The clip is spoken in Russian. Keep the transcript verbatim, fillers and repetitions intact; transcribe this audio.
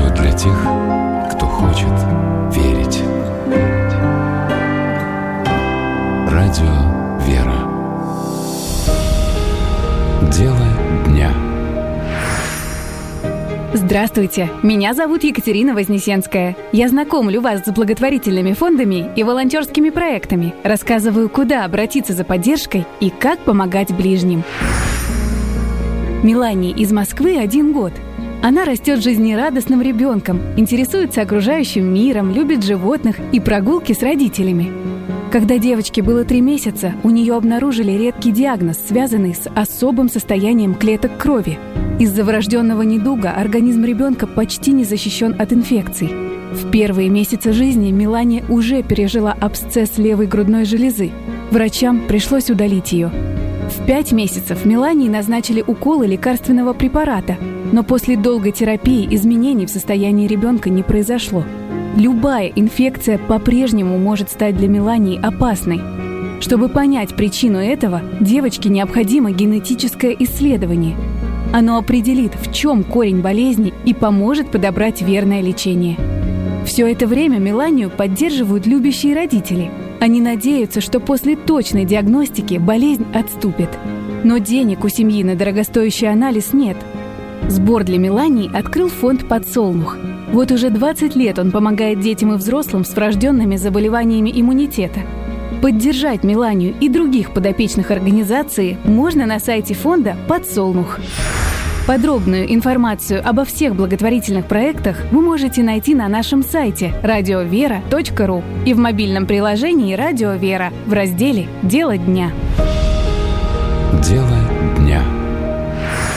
Радио для тех, кто хочет верить. Радио «Вера». Дело дня. Здравствуйте, меня зовут Екатерина Вознесенская. Я знакомлю вас с благотворительными фондами и волонтерскими проектами, рассказываю, куда обратиться за поддержкой и как помогать ближним. Мелании из Москвы один год. Она растет жизнерадостным ребенком, интересуется окружающим миром, любит животных и прогулки с родителями. Когда девочке было три месяца, у нее обнаружили редкий диагноз, связанный с особым состоянием клеток крови. Из-за врожденного недуга организм ребенка почти не защищен от инфекций. В первые месяцы жизни Мелания уже пережила абсцесс левой грудной железы. Врачам пришлось удалить ее. В пять месяцев Мелании назначили уколы лекарственного препарата, но после долгой терапии изменений в состоянии ребенка не произошло. Любая инфекция по-прежнему может стать для Мелании опасной. Чтобы понять причину этого, девочке необходимо генетическое исследование. Оно определит, в чем корень болезни и поможет подобрать верное лечение. Все это время Меланию поддерживают любящие родители. Они надеются, что после точной диагностики болезнь отступит. Но денег у семьи на дорогостоящий анализ нет. Сбор для Мелании открыл фонд «Подсолнух». Вот уже двадцать лет он помогает детям и взрослым с врожденными заболеваниями иммунитета. Поддержать Меланию и других подопечных организаций можно на сайте фонда «Подсолнух». Подробную информацию обо всех благотворительных проектах вы можете найти на нашем сайте радио вера точка ру и в мобильном приложении «Радио Вера» в разделе «Дело дня».